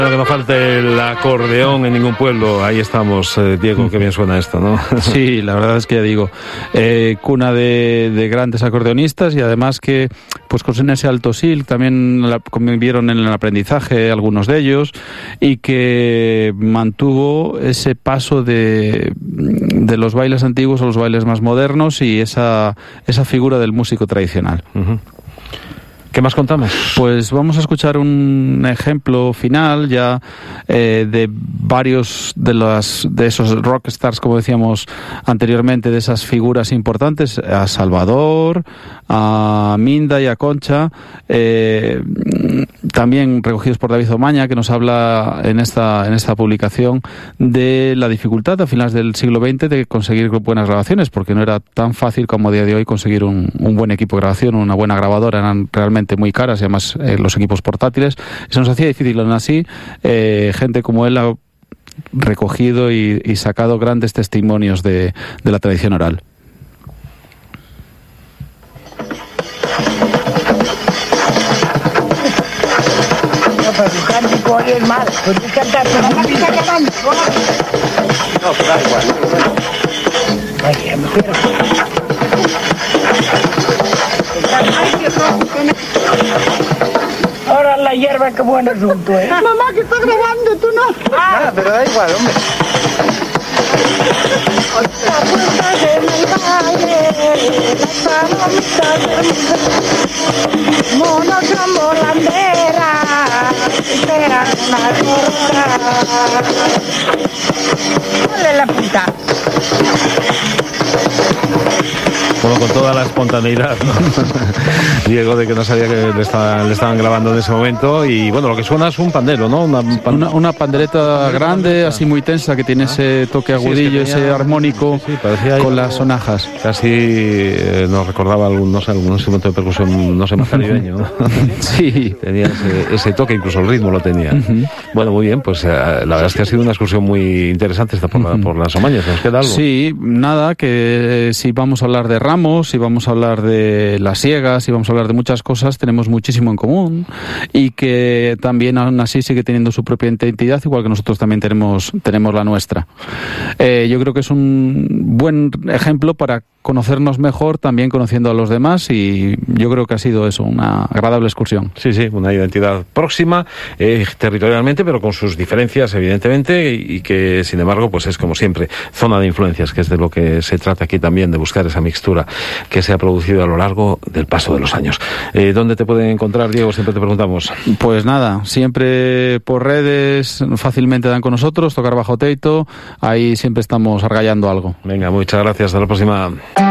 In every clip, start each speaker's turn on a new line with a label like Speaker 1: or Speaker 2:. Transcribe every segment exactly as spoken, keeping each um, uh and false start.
Speaker 1: Que no falte el acordeón en ningún pueblo. Ahí estamos, eh, Diego, qué bien suena esto, ¿no?
Speaker 2: Sí, la verdad es que ya digo, eh, cuna de, de grandes acordeonistas y además que, pues con ese alto sil también la, convivieron en el aprendizaje algunos de ellos y que mantuvo ese paso de, de los bailes antiguos a los bailes más modernos y esa, esa figura del músico tradicional.
Speaker 1: Uh-huh. ¿Qué más contamos?
Speaker 2: Pues vamos a escuchar un ejemplo final ya eh, de varios de las de esos rockstars, como decíamos anteriormente, de esas figuras importantes, a Salvador, a Minda y a Concha, eh, también recogidos por David Omaña, que nos habla en esta en esta publicación de la dificultad a finales del siglo veinte de conseguir buenas grabaciones, porque no era tan fácil como a día de hoy conseguir un, un buen equipo de grabación, una buena grabadora. Eran realmente muy caras y además eh, los equipos portátiles. Se nos hacía difícil. Aún así, eh, gente como él ha recogido y, y sacado grandes testimonios de, de la tradición oral.
Speaker 3: No, pero tu cántico es mal. Puedes cantar, pero no me está cantando. No, pero da igual. Ay, ya me quiero. Ahora la hierba, qué buen asunto, ¿eh?
Speaker 4: Mamá, que está grabando, tú no.
Speaker 3: Ah, ah pero da igual, hombre. La puerta de mi valle, las palomitas de monos con volandera, esperan una corona. Dale la punta.
Speaker 1: Bueno, con toda la espontaneidad, ¿no? Diego, de que no sabía que le, estaba, le estaban grabando en ese momento. Y bueno, lo que suena es un pandero, ¿no? Una, pan...
Speaker 2: una, una pandereta grande, así muy tensa, que tiene ah. ese toque agudillo, sí, es que tenía... ese armónico sí, sí, con las sonajas.
Speaker 1: Casi eh, nos recordaba algún, no sé, algún instrumento de percusión, no sé, más caribeño, ¿no?
Speaker 2: Sí.
Speaker 1: Tenía ese, ese toque, incluso el ritmo lo tenía. Uh-huh. Bueno, muy bien, pues eh, la verdad es que ha sido una excursión muy interesante esta por, uh-huh. la, por las Omañas. ¿Nos queda algo?
Speaker 2: Sí, nada, que eh, si vamos a hablar de Ramos, si vamos a hablar de las siegas, si vamos a hablar de muchas cosas, tenemos muchísimo en común y que también aún así sigue teniendo su propia identidad, igual que nosotros también tenemos, tenemos la nuestra. Eh, yo creo que es un buen ejemplo para conocernos mejor, también conociendo a los demás, y yo creo que ha sido eso, una agradable excursión.
Speaker 1: Sí, sí, una identidad próxima, eh, territorialmente, pero con sus diferencias, evidentemente, y, y que, sin embargo, pues es como siempre, zona de influencias, que es de lo que se trata aquí también, de buscar esa mixtura que se ha producido a lo largo del paso de los años. Eh, ¿Dónde te pueden encontrar, Diego? Siempre te preguntamos.
Speaker 2: Pues nada, siempre por redes, fácilmente dan con nosotros, Tocar Bajo Teito, ahí siempre estamos argallando algo.
Speaker 1: Venga, muchas gracias, hasta la próxima.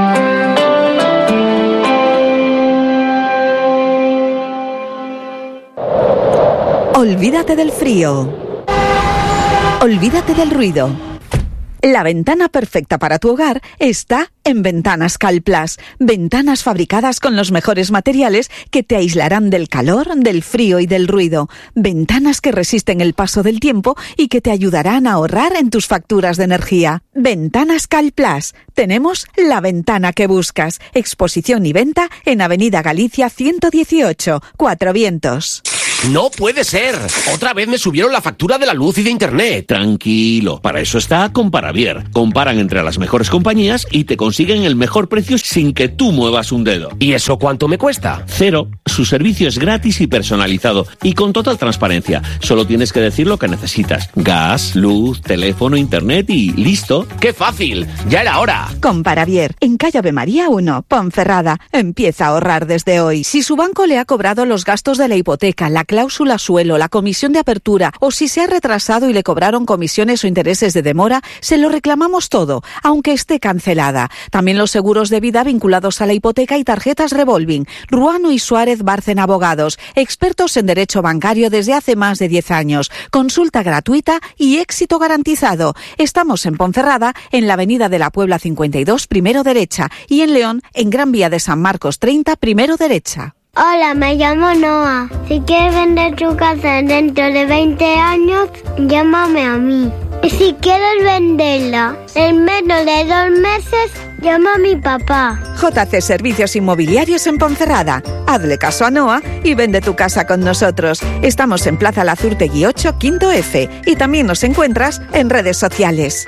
Speaker 5: Olvídate del frío. Olvídate del ruido. La ventana perfecta para tu hogar está en Ventanas Calplas. Ventanas fabricadas con los mejores materiales que te aislarán del calor, del frío y del ruido. Ventanas que resisten el paso del tiempo y que te ayudarán a ahorrar en tus facturas de energía. Ventanas Calplas. Tenemos la ventana que buscas. Exposición y venta en Avenida Galicia ciento dieciocho, Cuatro Vientos.
Speaker 6: ¡No puede ser! Otra vez me subieron la factura de la luz y de internet. Tranquilo, para eso está Comparavier. Comparan entre las mejores compañías y te consiguen el mejor precio sin que tú muevas un dedo. ¿Y eso cuánto me cuesta?
Speaker 7: Cero. Su servicio es gratis y personalizado y con total transparencia. Solo tienes que decir lo que necesitas. Gas, luz, teléfono, internet y listo.
Speaker 6: ¡Qué fácil! ¡Ya era hora!
Speaker 5: Comparavier, en calle Ave María uno, Ponferrada. Empieza a ahorrar desde hoy. Si su banco le ha cobrado los gastos de la hipoteca, la cláusula suelo, la comisión de apertura o si se ha retrasado y le cobraron comisiones o intereses de demora, se lo reclamamos todo, aunque esté cancelada. También los seguros de vida vinculados a la hipoteca y tarjetas revolving. Ruano y Suárez Bárcena Abogados, expertos en derecho bancario desde hace más de diez años. Consulta gratuita y éxito garantizado. Estamos en Ponferrada, en la Avenida de la Puebla cincuenta y dos, primero derecha, y en León, en Gran Vía de San Marcos treinta, primero derecha.
Speaker 8: Hola, me llamo Noah. Si quieres vender tu casa dentro de veinte años, llámame a mí.
Speaker 4: Y si quieres venderla en menos de dos meses, llama a mi papá.
Speaker 5: J C Servicios Inmobiliarios en Ponferrada. Hazle caso a Noa y vende tu casa con nosotros. Estamos en Plaza Lazurtegui ocho, quinto F. Y también nos encuentras en redes sociales.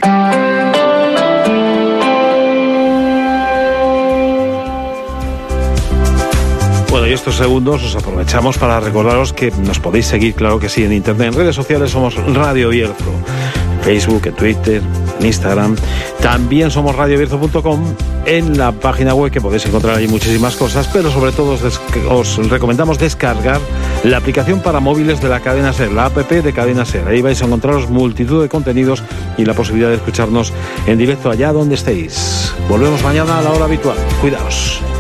Speaker 1: Bueno, y estos segundos os aprovechamos para recordaros que nos podéis seguir, claro que sí, en internet. En redes sociales somos Radio Bierzo. En Facebook, en Twitter, en Instagram. También somos radio bierzo punto com, en la página web, que podéis encontrar ahí muchísimas cosas, pero sobre todo os, os recomendamos descargar la aplicación para móviles de la cadena SER, la app de Cadena SER. Ahí vais a encontraros multitud de contenidos y la posibilidad de escucharnos en directo allá donde estéis. Volvemos mañana a la hora habitual. Cuidaos.